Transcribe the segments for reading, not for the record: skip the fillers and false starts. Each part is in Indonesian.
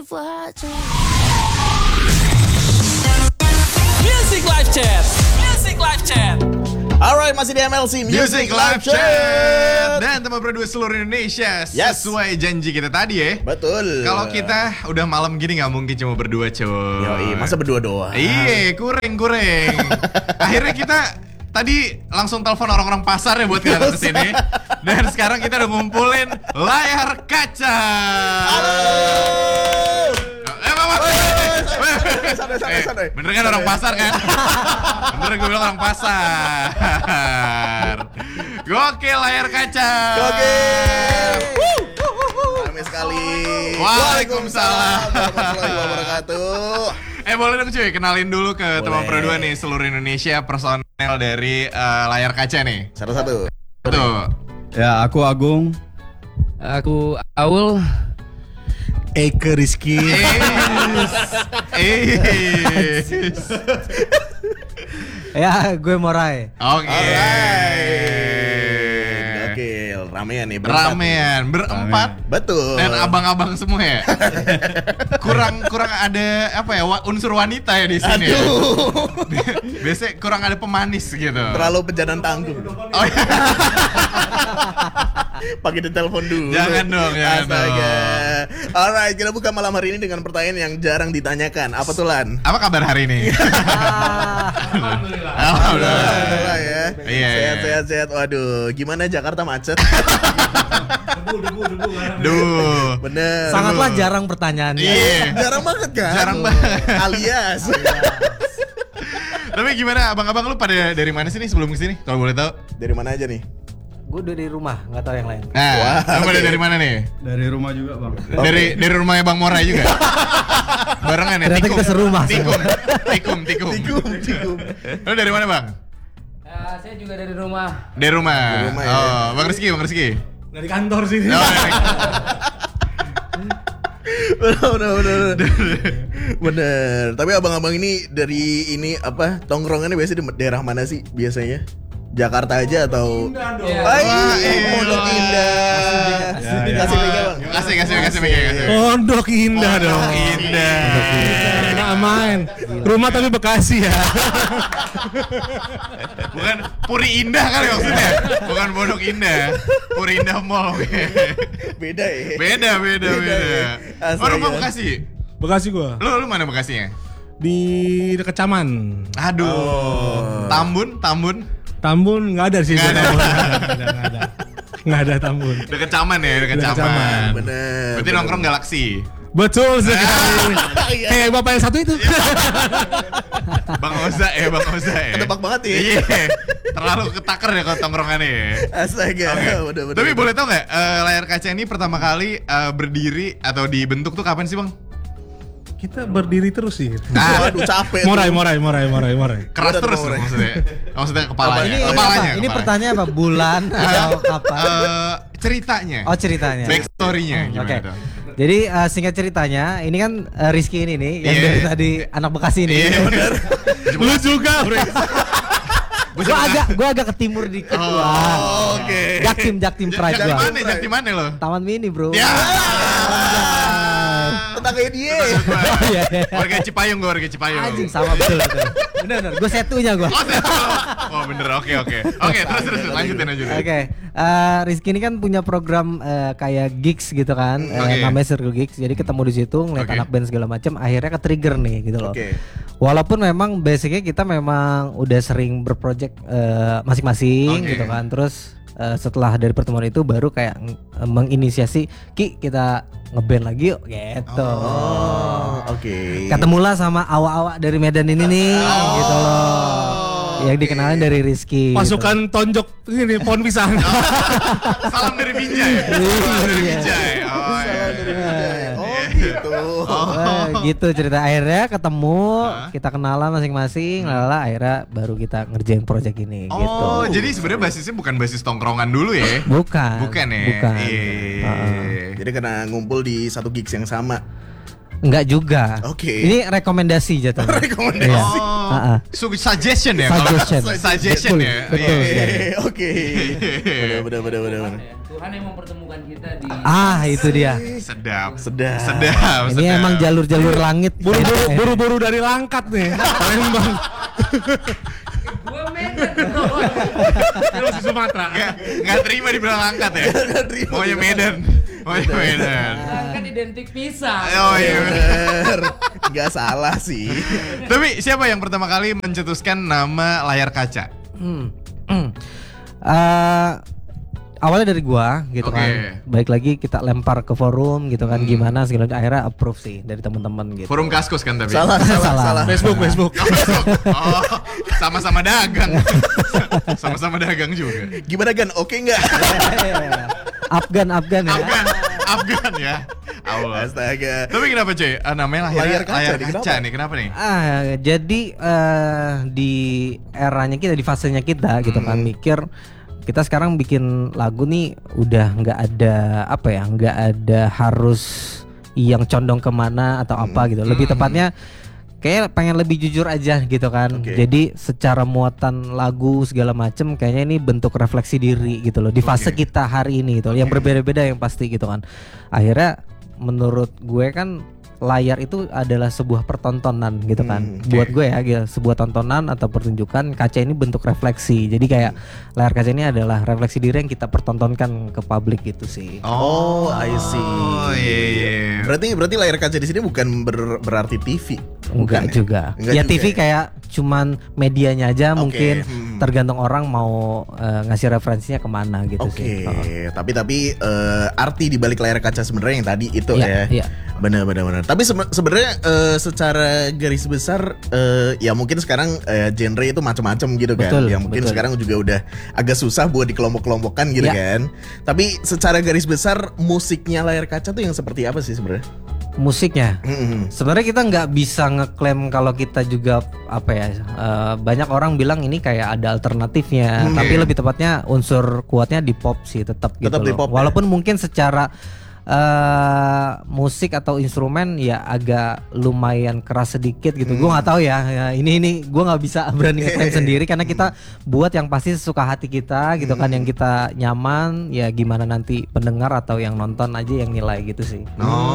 Music Live Chat. Music Live Chat. Alright, masih di MLC Music Live Chat. Dan teman berdua seluruh Indonesia. Yes. Sesuai janji kita tadi ya. Betul. Kalau kita udah malam gini gak mungkin cuma berdua cuy. Yoi, masa berdua doang? Iya, kurang. Akhirnya kita tadi langsung telepon orang-orang pasar ya buat kita kesini. Dan sekarang kita udah ngumpulin layar kaca. Halo. Mama. Santai. Bener kan orang pasar kan? Bener gue bilang orang pasar. Gokil layar kaca. Gokil. Rame sekali. Waalaikumsalam warahmatullahi wabarakatuh. Boleh dong cuy, kenalin dulu ke teman berdua nih seluruh Indonesia personel dari layar kaca nih. Satu-satu. Betul. Ya, aku Agung. Aku Aul. Eke Rizky. Ya, gue Morai. Oke. Gokil, ramean nih berempat. Berempat. Betul. Dan abang-abang semua ya. kurang ada apa ya unsur wanita ya di sini. Ya? Biasanya kurang ada pemanis gitu. Terlalu pejanan tangguh. Oh iya. Pakai ditelepon dulu. Jangan dong. Alright, kita buka malam hari ini dengan pertanyaan yang jarang ditanyakan. Apa tuh Lan? Apa kabar hari ini? Alhamdulillah ya. Iya. Sehat. Waduh, gimana Jakarta macet? Duh. Bener. Sangatlah jarang pertanyaannya. Iya. Jarang banget kan? Jarang banget. Alias. Tapi gimana abang-abang lu pada dari mana sih nih sebelum kesini? Kalau boleh tahu. Dari mana aja nih? Gue udah di rumah, nggak tahu yang lain. Nah, kamu dari mana nih? Dari rumah juga, Bang. Dari rumahnya Bang Morai juga. Barengan ya. Ternyata kita serumah. Tikum. Tikum. Lu dari mana, Bang? Saya juga dari rumah. Dari rumah. Dari rumah, ya. Oh, Bang Rizky. Dari kantor sini. Oh, Bener. Tapi abang-abang ini dari ini apa? Tongkrongannya biasanya di daerah mana sih biasanya? Jakarta aja atau? Pondok Indah. Kasih meja Bang. Kasih meja. Pondok Indah dong. Indah. Nggak main. Rumah tapi Bekasi ya. Bukan Puri Indah kali maksudnya. Bukan Pondok Indah. Puri Indah Mall. Beda ya. Beda. Oh, rumah Bekasi. Bekasi gua. Lu mana Bekasinya? Di dekat Caman. Aduh. Tambun nggak ada sih. Nggak ada. Nggak ada Tambun. Deket Caman ya, deket Deket Caman. Caman. Bener. Berarti nongkrong Galaksi. Betul sekali. Kayak bapak yang satu itu. Bang Oza ya. Ketebak banget ya. Iya. Terlalu ketakar ya kalau tongkrongannya ya. Astaga. Oke. Tapi boleh tau nggak layar kaca ini pertama kali berdiri atau dibentuk tuh kapan sih Bang? Kita berdiri terus sih. Waduh capek. Morai. Keras Udah, terus Morai. maksudnya kepalanya. Ini Kepalanya. apa? Ini pertanyaan apa? Bulan atau kapan? Ceritanya. Oh, ceritanya. Backstory-nya gimana Oke. tuh? Jadi singkat ceritanya, ini kan Rizky ini nih yang Iya. dari tadi anak Bekasi ini. Iya bener. Lu juga, Bre. Gua agak ke timur dikit Oh, gua. Oke. Jaktim Pride gua. Jak di mana lo? Taman Mini, Bro. Ya. Tetangganya dia. Iya. Warga Cipayung. Anjing sama betul. Bener. Gua setunya gua. Oh bener, oke. Oke, terus lanjutin. Oke, Rizky ini kan punya program kayak gigs gitu kan, Oke. namanya Circle Gigs. Jadi ketemu di situ ngeliat Oke. anak band segala macam, akhirnya ke trigger nih gitu loh. Oke. Walaupun memang basicnya kita memang udah sering berproject masing-masing Oke. gitu kan. Terus setelah dari pertemuan itu baru kayak menginisiasi Ki kita ngeband lagi yuk gitu. Oh, oke. Ketemulah sama awak-awak dari Medan ini nih gitu loh. Yang dikenalin dari Rizky. Pasukan tonjok ini pohon pisang. Salam dari Binjai. Salam dari Binjai. Oh, iya. Oh gitu. Gitu cerita, akhirnya ketemu, kita kenalan masing-masing, lala akhirnya baru kita ngerjain project ini gitu. Oh, jadi sebenarnya basisnya bukan basis tongkrongan dulu ya? Bukan ya? Bukan. Iya. Jadi karena ngumpul di satu gigs yang sama. Enggak juga. Oke. Ini rekomendasi jatuhnya. Rekomendasi. Iya. Oh, suggestion ya kalau suggestion ya. Betul. Oke. Benar. Tuhan yang mempertemukan kita di Itu dia. Sedap. Ini emang jalur-jalur langit. Buru-buru dari Langkat nih. Palembang. gua Medan. Dia masih Sumatera. Nggak terima dibilang angkat ya. Maunya Medan. Kan identik pisang. Oh iya. Bener. Gak salah sih. Tapi siapa yang pertama kali mencetuskan nama layar kaca? Awalnya dari gua gitu Oke. kan. Baik lagi kita lempar ke forum gitu kan, gimana segala macam. Akhirnya approve sih dari teman-teman gitu. Forum Kaskus kan tapi. Salah. Facebook. Oh, sama-sama dagang. Sama-sama dagang juga. Gimana Gan? Oke nggak? Afgan ya. Afgan ya. Allah. Astaga. Tapi kenapa cuy? Namanya Layar layar kaca, kaca nih. Kenapa nih? Jadi di eranya kita, di fasenya kita gitu kan, mikir kita sekarang bikin lagu nih udah nggak ada nggak ada harus yang condong kemana atau apa gitu. Lebih tepatnya kayak pengen lebih jujur aja gitu kan. Oke. Jadi secara muatan lagu segala macem kayaknya ini bentuk refleksi diri gitu loh di fase kita hari ini gitu. Yang berbeda-beda yang pasti gitu kan. Akhirnya menurut gue kan layar itu adalah sebuah pertontonan gitu kan. Buat gue ya gitu, sebuah tontonan atau pertunjukan. Kaca ini bentuk refleksi. Jadi kayak layar kaca ini adalah refleksi diri yang kita pertontonkan ke publik gitu sih. Oh, I see. Oh iya. Berarti layar kaca di sini bukan berarti TV. Enggak Bukan juga. Enggak Ya juga TV kayak cuman medianya aja, Oke, mungkin tergantung orang mau ngasih referensinya kemana gitu Oke, sih. Oh. tapi arti di balik layar kaca sebenarnya yang tadi itu Iya, ya. iya. Benar. Tapi sebenarnya secara garis besar ya mungkin sekarang genre itu macam-macam gitu kan. Betul, Yang mungkin betul. sekarang juga udah agak susah buat dikelompok-kelompokkan gitu Iya. kan. Tapi secara garis besar musiknya layar kaca tuh yang seperti apa sih sebenarnya? Musiknya sebenarnya kita nggak bisa ngeklaim kalau kita juga banyak orang bilang ini kayak ada alternatifnya, tapi lebih tepatnya unsur kuatnya di pop sih tetap gitu Tetap di loh. pop ya? Walaupun mungkin secara musik atau instrumen ya agak lumayan keras sedikit gitu. Gue nggak tahu ya, ini gue nggak bisa berani ngeklaim sendiri karena kita buat yang pasti sesuka hati kita gitu kan, yang kita nyaman. Ya gimana nanti pendengar atau yang nonton aja yang nilai gitu sih.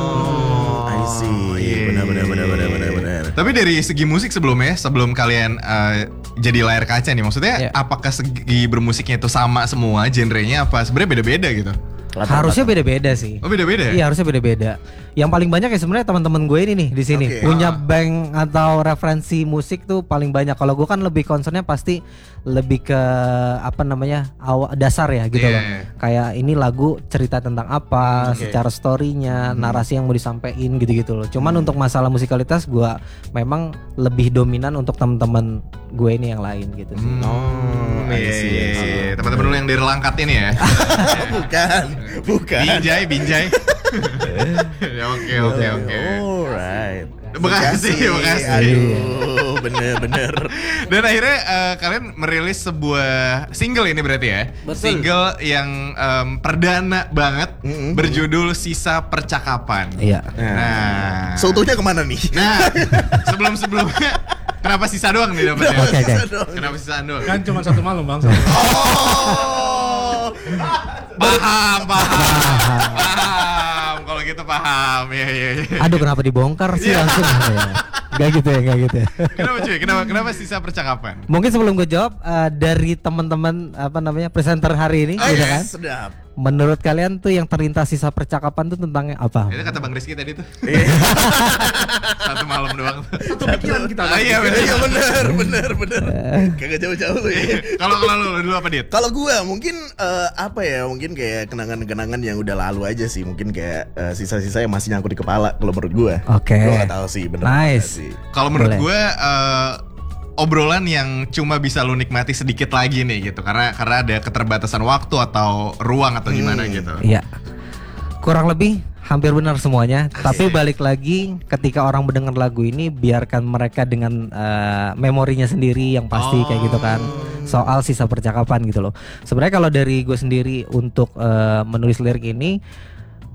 I see. Benar. Tapi dari segi musik sebelum kalian jadi layar kaca nih, maksudnya Iya. apakah segi bermusiknya itu sama semua genrenya apa sebenarnya beda-beda gitu? Harusnya beda-beda sih. Oh beda-beda ya? Iya, harusnya beda-beda. Yang paling banyak ya sebenarnya teman-teman gue ini nih di sini Oke. punya bank atau referensi musik tuh paling banyak. Kalau gue kan lebih concernnya pasti lebih ke dasar ya gitu Iya. loh. Kayak ini lagu cerita tentang apa, secara storynya, narasi yang mau disampaikan gitu-gitu loh. Cuman untuk masalah musikalitas gue memang lebih dominan untuk teman-teman gue ini yang lain gitu sih. I see. Teman-teman lu yang dari Langkat ini ya? Bukan. Binjai. Ya, Oke. Alright. Bekasi. Aduh, bener. Dan akhirnya kalian merilis sebuah single ini berarti ya? Betul. Single yang perdana banget, berjudul Sisa Percakapan. Iya. Nah, Seutuhnya kemana nih? nah sebelum-sebelumnya kenapa sisa doang nih dapetnya? Oke. Kenapa sisaan doang? Kan cuma satu malam bang. Oh. Paham. Kalau gitu paham. Iya. Aduh, kenapa dibongkar sih langsung? Gak gitu ya. Kenapa cuy? Kenapa sisa percakapan? Mungkin sebelum gue jawab, dari teman-teman presenter hari ini gitu kan. Sedap. Menurut kalian tuh yang terlintas sisa percakapan tuh tentang apa? Itu kata Bang Rizky tadi tuh. Satu malam doang. Satu pikiran kita. Iya benar. Iya bener. Kagak jauh-jauh lu ya. Kalau lu dulu apa Dit? Kalau gua mungkin mungkin kayak kenangan-kenangan yang udah lalu aja sih. Mungkin kayak sisa-sisa yang masih nyangkut di kepala kalau menurut gua. Oke. Gua gak tahu sih bener apa Nice. sih. Kalau menurut Boleh. gue obrolan yang cuma bisa lu nikmati sedikit lagi nih gitu karena ada keterbatasan waktu atau ruang atau gimana gitu. Iya. Kurang lebih hampir benar semuanya. Tapi balik lagi ketika orang mendengar lagu ini biarkan mereka dengan memorinya sendiri yang pasti kayak gitu kan. Soal sisa percakapan gitu loh. Sebenarnya kalau dari gue sendiri untuk menulis lirik ini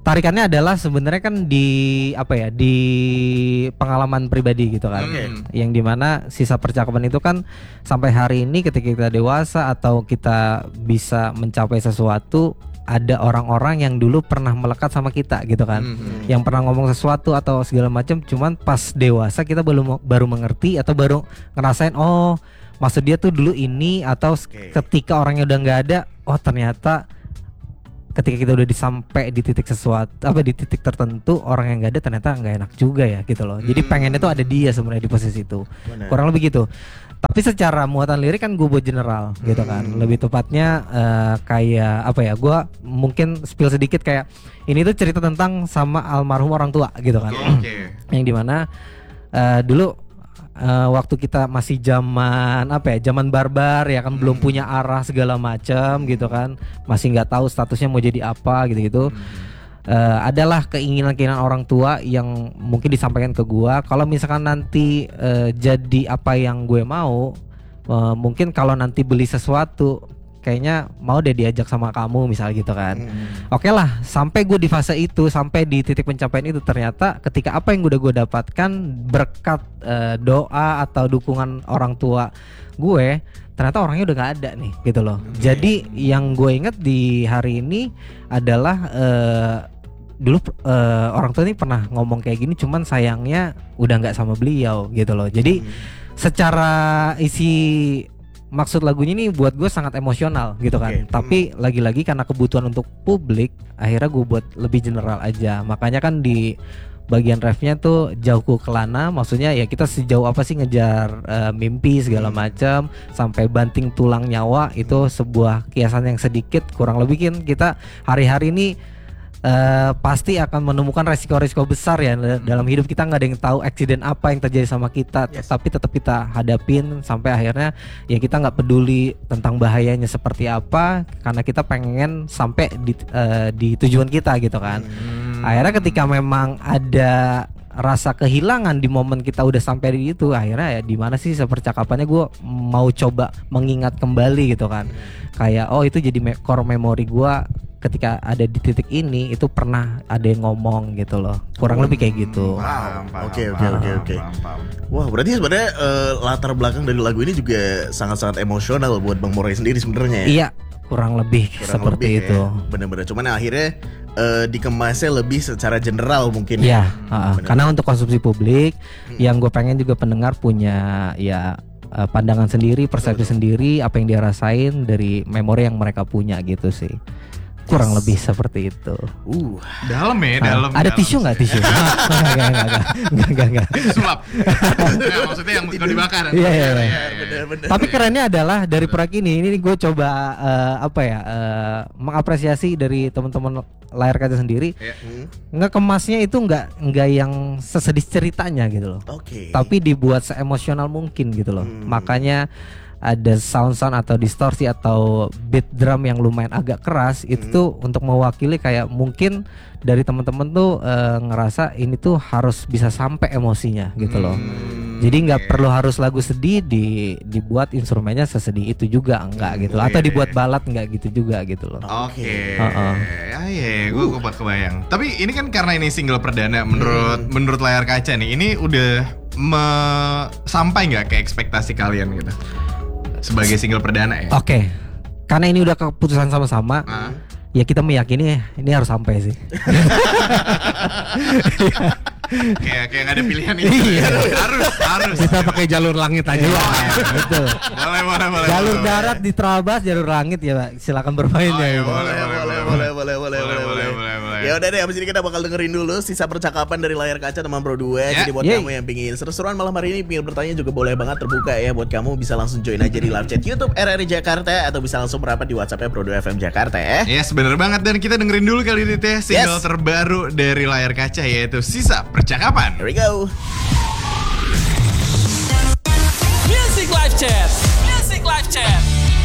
tarikannya adalah sebenarnya kan di apa ya, di pengalaman pribadi gitu kan. Yang dimana sisa percakapan itu kan sampai hari ini ketika kita dewasa atau kita bisa mencapai sesuatu, ada orang-orang yang dulu pernah melekat sama kita gitu kan. Yang pernah ngomong sesuatu atau segala macam, cuman pas dewasa kita baru mengerti atau baru ngerasain, oh maksud dia tuh dulu ini, atau ketika orangnya udah nggak ada, oh ternyata ketika kita udah sampai di titik sesuatu di titik tertentu, orang yang nggak ada ternyata nggak enak juga ya gitu loh. Jadi pengennya tuh ada dia sebenarnya di posisi itu. Kurang lebih gitu. Tapi secara muatan lirik kan gue buat general gitu kan. Lebih tepatnya kayak apa ya, gue mungkin spill sedikit kayak ini tuh cerita tentang sama almarhum orang tua gitu kan. Yang dimana dulu waktu kita masih zaman zaman barbar ya kan, belum punya arah segala macam gitu kan, masih nggak tahu statusnya mau jadi apa gitu. Adalah keinginan orang tua yang mungkin disampaikan ke gua, kalau misalkan nanti jadi apa yang gue mau, mungkin kalau nanti beli sesuatu kayaknya mau deh diajak sama kamu misalnya gitu kan. Oke lah, sampai gue di fase itu, sampai di titik pencapaian itu, ternyata ketika apa yang udah gue dapatkan berkat doa atau dukungan orang tua gue, ternyata orangnya udah gak ada nih gitu loh. Jadi yang gue inget di hari ini adalah dulu orang tua ini pernah ngomong kayak gini, cuman sayangnya udah gak sama beliau gitu loh. Jadi secara isi maksud lagunya ini buat gue sangat emosional gitu kan. Tapi lagi-lagi karena kebutuhan untuk publik, akhirnya gue buat lebih general aja. Makanya kan di bagian refnya tuh jauhku kelana, maksudnya ya kita sejauh apa sih ngejar mimpi segala macam sampai banting tulang nyawa. Itu sebuah kiasan yang sedikit, kurang lebih kan kita hari-hari ini pasti akan menemukan resiko-resiko besar ya dalam hidup kita. Nggak ada yang tahu eksiden apa yang terjadi sama kita, tapi tetap kita hadapin sampai akhirnya ya kita nggak peduli tentang bahayanya seperti apa, karena kita pengen sampai di tujuan kita gitu kan. Akhirnya ketika memang ada rasa kehilangan di momen kita udah sampai di itu, akhirnya ya di mana sih sepercakapannya, gue mau coba mengingat kembali gitu kan. Kayak oh itu jadi core memory gue ketika ada di titik ini, itu pernah ada yang ngomong gitu loh. Kurang lebih kayak gitu. Oke. Wah, berarti sebenarnya latar belakang dari lagu ini juga sangat-sangat emosional buat Bang Moray sendiri sebenarnya. Iya, kurang lebih seperti itu. Ya. Bener-bener. Cuman akhirnya dikemasnya lebih secara general mungkin. Iya, karena untuk konsumsi publik, yang gue pengen juga pendengar punya ya pandangan sendiri, persepsi sendiri, apa yang dia rasain dari memori yang mereka punya gitu sih. Kurang lebih seperti itu. Dalam ya, dalam. Ada tisu nggak tisu? Enggak. Sulap. Ya, maksudnya yang kalau dibakar. Iya. Tapi kerennya adalah dari proyek ini gue coba mengapresiasi dari teman-teman layar kaca sendiri. Ngekemasnya itu nggak yang sesedih ceritanya gitu loh. Tapi dibuat seemosional mungkin gitu loh. Makanya ada sound atau distorsi atau beat drum yang lumayan agak keras. Itu tuh untuk mewakili kayak mungkin dari teman-teman tuh ngerasa ini tuh harus bisa sampai emosinya gitu loh. Jadi nggak perlu harus lagu sedih dibuat instrumennya sesedih itu juga enggak gitu. Atau dibuat balad enggak gitu juga gitu loh. Gue buat kebayang. Tapi ini kan karena ini single perdana menurut layar kaca nih, ini udah sampai nggak ke ekspektasi kalian gitu sebagai single perdana ya? Oke. Karena ini udah keputusan sama-sama. Ya kita meyakini ini harus sampai sih. Kayak nggak ada pilihan ini. Harus. Kita pakai jalur langit aja. Betul. Boleh. Jalur darat diterabas, jalur langit ya Pak. Silakan bermain ya. Boleh. Ya udah deh, abis ini kita bakal dengerin dulu sisa percakapan dari layar kaca teman Bro 2. Jadi buat kamu yang pingin seru-seruan malam hari ini, pingin bertanya juga boleh banget, terbuka ya buat kamu. Bisa langsung join aja di live chat YouTube RRI Jakarta, atau bisa langsung merapat di WhatsApp-nya Bro 2 FM Jakarta ya. Yes, bener banget. Dan kita dengerin dulu kali ini teh single terbaru dari layar kaca, yaitu Sisa Percakapan. Here we go. Music Live Chat.